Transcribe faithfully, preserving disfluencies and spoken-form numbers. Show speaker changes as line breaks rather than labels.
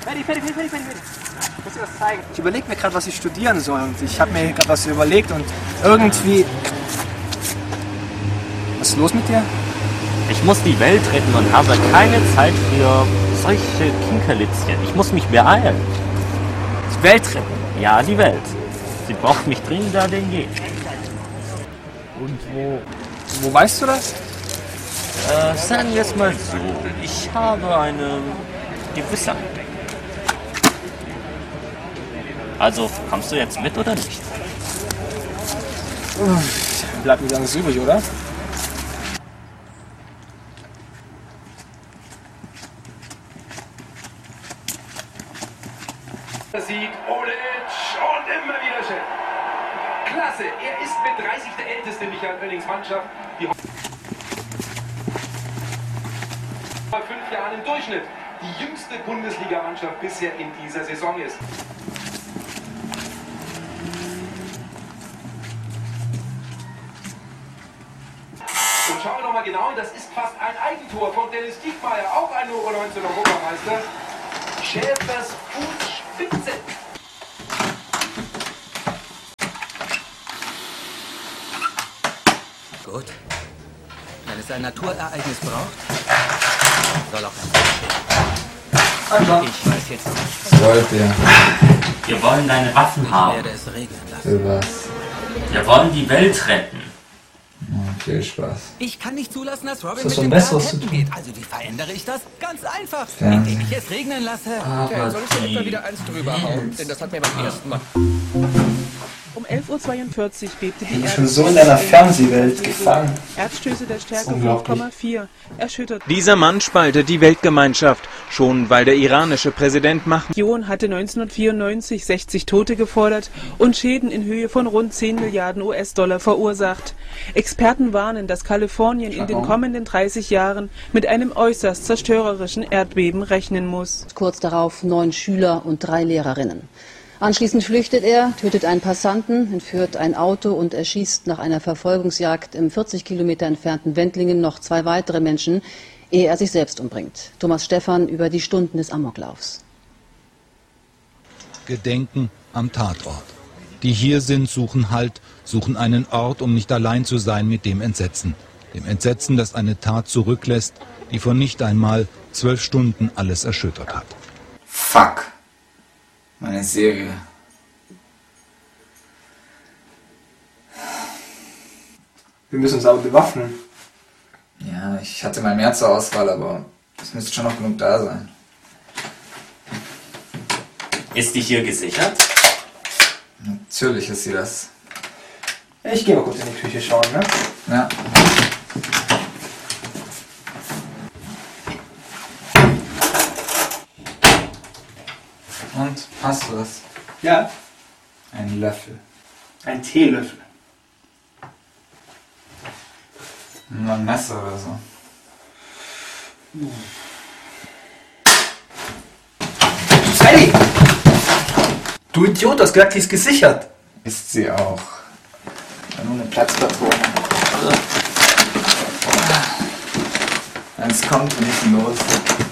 Fertig, fertig, fertig, fertig, fertig. Ich muss dir was zeigen. Ich überlege mir gerade, was ich studieren soll. Und ich habe mir gerade was überlegt und irgendwie... Was ist los mit dir?
Ich muss die Welt retten und habe keine Zeit für solche Kinkerlitzchen. Ich muss mich beeilen.
Die Welt retten?
Ja, die Welt. Sie braucht mich dringender denn je.
Und wo... Wo weißt du das?
Äh, sagen wir es mal so. Ich habe eine Gewissheit. Also, kommst du jetzt mit oder nicht?
Bleibt mir ganz übrig, oder?
Sieg Olic und immer wieder schön. Klasse, er ist mit dreißig der älteste Michael Oennings Mannschaft, die vor fünf Jahren im Durchschnitt die jüngste Bundesligamannschaft bisher in dieser Saison ist. Und schauen wir noch mal genau, das ist fast ein Eigentor von Dennis Diekmeyer, auch ein U neunzehn Europameister. Schäfers Fußspitze.
Gut. Wenn es ein Naturereignis braucht, soll auch ein
Einfach.
Ich weiß jetzt nicht.
Wollt ihr?
Wir wollen deine Waffen
Ich
haben.
werde es regnen lassen.
Für was?
Wir wollen die Welt retten.
Ja, viel Spaß.
Ich kann nicht zulassen, dass Robin
Ist das
mit
so
dem
ein
Berg
Besseres zu
campen
tun?
geht. Also wie verändere ich das? Ganz einfach.
Fernsehen.
Indem ich es regnen lasse.
Aber
Soll ich dir etwa
die
wieder eins drüber hauen? Denn das hat mir beim ersten Mal...
Um elf Uhr zweiundvierzig bebte die
Ich bin
Erde.
schon so in deiner Fernsehwelt gefangen.
Erdstöße der Stärke
unglaublich.
fünf Komma vier erschüttert.
Dieser Mann spaltet die Weltgemeinschaft, schon weil der iranische Präsident Mahmoud
Die Region hatte neunzehnhundertvierundneunzig sechzig Tote gefordert und Schäden in Höhe von rund zehn Milliarden U S-Dollar verursacht. Experten warnen, dass Kalifornien in den kommenden dreißig Jahren mit einem äußerst zerstörerischen Erdbeben rechnen muss.
Kurz darauf neun Schüler und drei Lehrerinnen. Anschließend flüchtet er, tötet einen Passanten, entführt ein Auto und erschießt nach einer Verfolgungsjagd im vierzig Kilometer entfernten Wendlingen noch zwei weitere Menschen, ehe er sich selbst umbringt. Thomas Stephan über die Stunden des Amoklaufs.
Gedenken am Tatort. Die hier sind, suchen Halt, suchen einen Ort, um nicht allein zu sein mit dem Entsetzen. Dem Entsetzen, das eine Tat zurücklässt, die vor nicht einmal zwölf Stunden alles erschüttert hat.
Fuck. Meine Serie.
Wir müssen uns aber bewaffnen.
Ja, ich hatte mal mehr zur Auswahl, aber es müsste schon noch genug da sein.
ist die hier gesichert?
Natürlich ist sie das.
Ich gehe mal kurz in die Küche schauen, ne?
Ja. Und, hast du das?
Ja.
Ein Löffel.
Ein Teelöffel.
Nur ein Messer oder so.
Sally! Du Idiot, das gesagt, die ist gesichert.
Ist sie auch. Ja, nur eine Platzpatrone. Wenn es kommt, bin ich los.